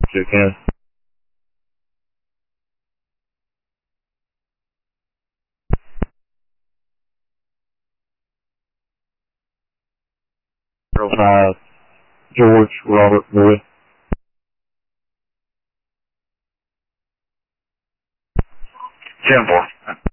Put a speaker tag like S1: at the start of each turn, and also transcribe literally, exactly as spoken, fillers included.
S1: Two can. Zero five. George Robert Boy. Ten four.